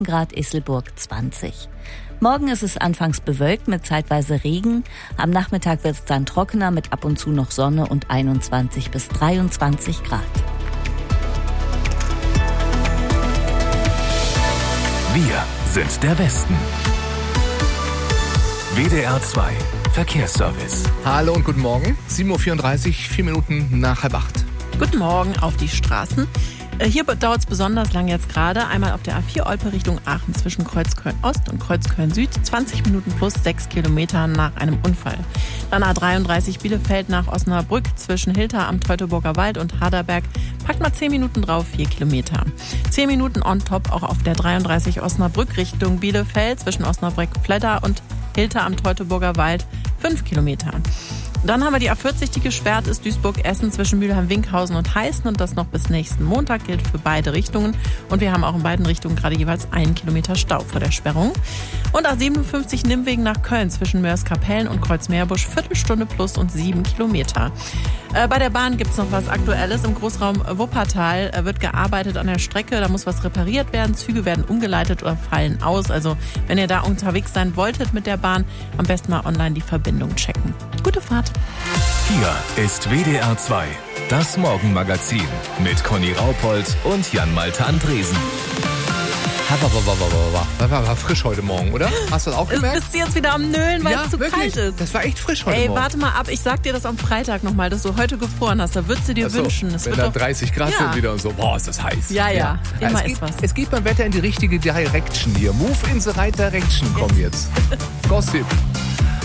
Grad, Isselburg 20. Morgen ist es anfangs bewölkt mit zeitweise Regen. Am Nachmittag wird es dann trockener mit ab und zu noch Sonne und 21 bis 23 Grad. Wir sind der Westen. WDR 2 Verkehrsservice. Hallo und guten Morgen. 7.34 Uhr, 4 Minuten nach 7:30. Guten Morgen auf die Straßen. Hier dauert es besonders lang jetzt gerade. Einmal auf der A4 Olpe Richtung Aachen zwischen Kreuzköln Ost und Kreuzköln Süd. 20 Minuten plus 6 Kilometer nach einem Unfall. Dann A33 Bielefeld nach Osnabrück zwischen Hilter am Teutoburger Wald und Harderberg. Packt mal 10 Minuten drauf, 4 Kilometer. 10 Minuten on top auch auf der 33 Osnabrück Richtung Bielefeld zwischen Osnabrück-Pledder und Hilter am Teutoburger Wald. 5 Kilometer. Dann haben wir die A40, die gesperrt ist, Duisburg-Essen zwischen Mülheim-Winkhausen und Heißen und das noch bis nächsten Montag gilt für beide Richtungen. Und wir haben auch in beiden Richtungen gerade jeweils 1 Kilometer Stau vor der Sperrung. Und A57 Nimwegen nach Köln zwischen Mörs-Kapellen und Kreuzmeerbusch, Viertelstunde plus und 7 Kilometer. Bei der Bahn gibt's noch was Aktuelles. Im Großraum Wuppertal wird gearbeitet an der Strecke. Da muss was repariert werden. Züge werden umgeleitet oder fallen aus. Also wenn ihr da unterwegs sein wolltet mit der Bahn, am besten mal online die Verbindung checken. Gute Fahrt. Hier ist WDR 2, das Morgenmagazin mit Conny Raupold und Jan-Malte Andresen. War frisch heute Morgen, oder? Hast du das auch gemerkt? Bist du jetzt wieder am Nölen, weil Ja, es zu wirklich. kalt ist? Das war echt frisch heute Morgen. Ey, warte mal ab. Ich sag dir das am Freitag nochmal, dass du heute gefroren hast. Da würdest du dir Ach so, wünschen. Es wenn wird da doch 30 Grad Ja. sind wieder und so. Boah, ist das heiß. Ja. Immer es ist was. Es geht beim Wetter in die richtige Direction hier. Move in the right direction kommen jetzt. Gossip.